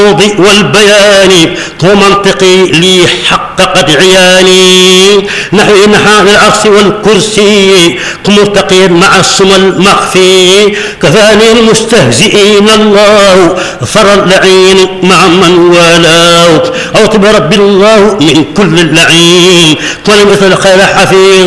العروض والبيان طو منطقي لي حققت عياني نحو نحان العرش والكرسي مرتقيا مع السمى المخفي كفاني المستهزئين الله فر اللعين مع من والاه أو برب الله من كل اللعين طول مثل خير حفيظ